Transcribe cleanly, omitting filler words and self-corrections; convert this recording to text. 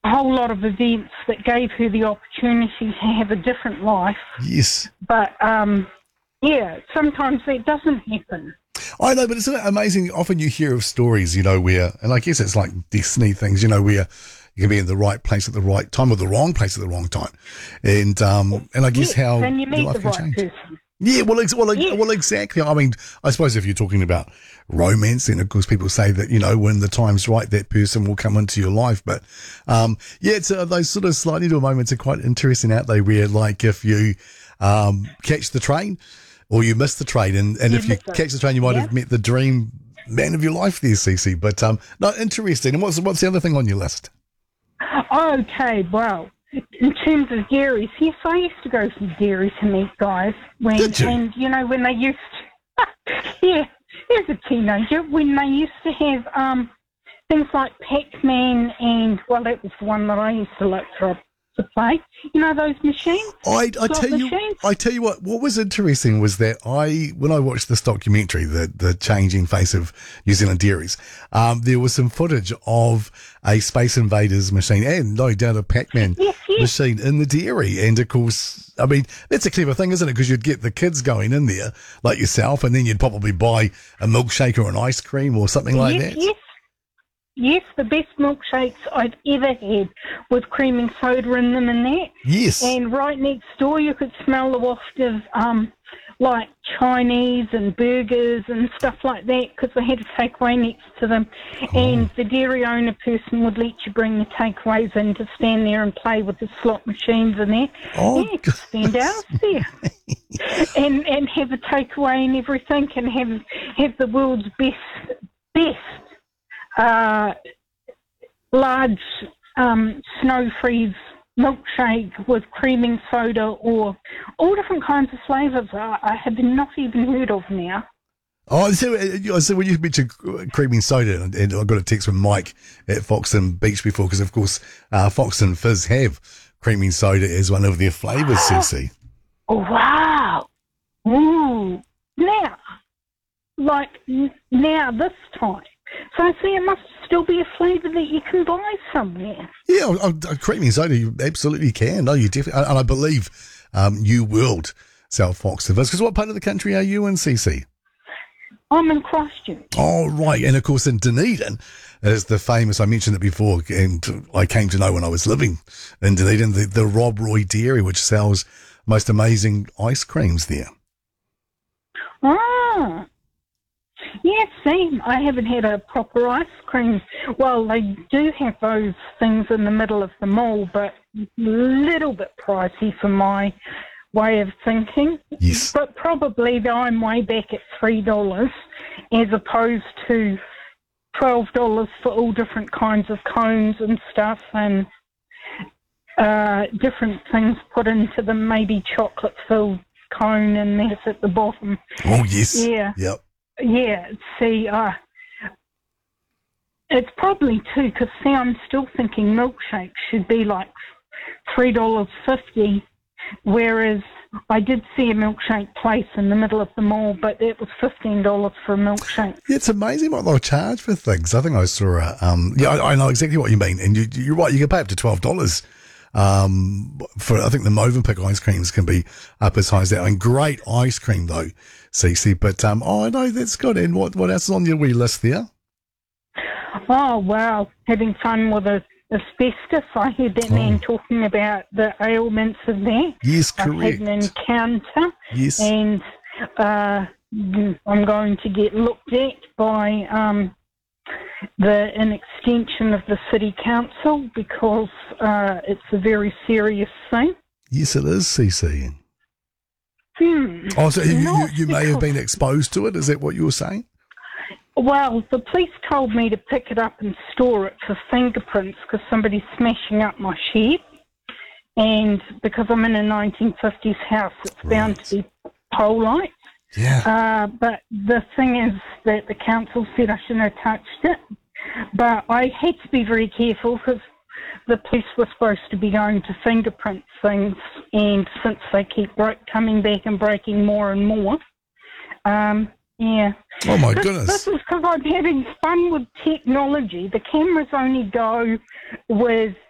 a whole lot of events that gave her the opportunity to have a different life. Yes. But, sometimes that doesn't happen. I know, but it's amazing. Often you hear of stories, where, and I guess it's like destiny things, where you can be in the right place at the right time or the wrong place at the wrong time. And I guess how and you meet your life the can right change. person. Yeah, well, exactly. I mean, I suppose if you're talking about romance, then of course people say that, when the time's right, that person will come into your life. But, it's those sort of slightly little moments are quite interesting, aren't they? Where like if you, catch the train or you miss the train and if you catch the train, you might have met the dream man of your life there, Cece. But, no, interesting. And what's the other thing on your list? Okay, well, in terms of dairies, yes, I used to go to dairy to meet guys Did you? And when they used to, as a teenager, when they used to have things like Pac-Man and, well, that was the one that I used to like to play. Those machines? I tell you what was interesting was that when I watched this documentary, the changing face of New Zealand dairies, there was some footage of a Space Invaders machine and no doubt a Pac-Man machine in the dairy. And of course, I mean, that's a clever thing, isn't it? Because you'd get the kids going in there like yourself and then you'd probably buy a milkshake or an ice cream or something like that. Yes, the best milkshakes I've ever had with cream and soda in them and that. Yes. And right next door you could smell the waft of like Chinese and burgers and stuff like that because they had a takeaway next to them. Oh. And the dairy owner person would let you bring the takeaways in to stand there and play with the slot machines and that. Oh, yeah, to spend hours there. and have a takeaway and everything and have the world's best large snow freeze milkshake with creaming soda or all different kinds of flavours I have not even heard of now. Oh, so when you mentioned creaming soda, and I got a text from Mike at Foxton Beach before, because of course Foxton Fizz have creaming soda as one of their flavours, Cece. Oh, wow. Ooh. Now this time. So I see it must still be a flavour that you can buy somewhere. Yeah, creaming soda, you absolutely can. No, you definitely, and I believe New World sell Foxton Fizz. Because what part of the country are you in, Cece? I'm in Christchurch. Oh, right. And of course in Dunedin is the famous, I mentioned it before, and I came to know when I was living in Dunedin, the Rob Roy Dairy, which sells most amazing ice creams there. Ah. Yeah, see, I haven't had a proper ice cream. Well, they do have those things in the middle of the mall, but a little bit pricey for my way of thinking. Yes. But probably I'm way back at $3 as opposed to $12 for all different kinds of cones and stuff and different things put into them, maybe chocolate-filled cone and that's at the bottom. Oh, yes. Yeah. Yep. Yeah, see, it's probably too, because see, I'm still thinking milkshakes should be like $3.50, whereas I did see a milkshake place in the middle of the mall, but that was $15 for a milkshake. Yeah, it's amazing what they'll charge for things. I think I saw I know exactly what you mean, and you're right, you can pay up to $12. For I think the Movenpick ice creams can be up as high as that. And great ice cream though, Cece. But I know that's good. And what else is on your wee list there? Oh wow, having fun with asbestos. I heard that man talking about the ailments of that. Yes, correct. I've had an encounter. Yes, and I'm going to get looked at by an extension of the City Council because it's a very serious thing. Yes, it is, CC. Oh, so you may have been exposed to it? Is that what you were saying? Well, the police told me to pick it up and store it for fingerprints because somebody's smashing up my shed. And because I'm in a 1950s house, it's bound to be pole lights. Yeah. But the thing is that the council said I shouldn't have touched it. But I had to be very careful because the police were supposed to be going to fingerprint things, and since they keep coming back and breaking more and more, yeah. Oh my goodness. This is because I'm having fun with technology. The cameras only go with